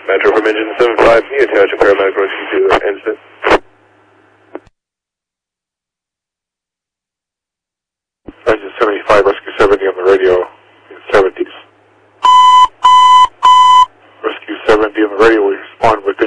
Metro from Engine 75, can you attach a paramedic rescue to the incident? Engine 75, Rescue 70 on the radio in 70s. Rescue 70 on the radio, we respond with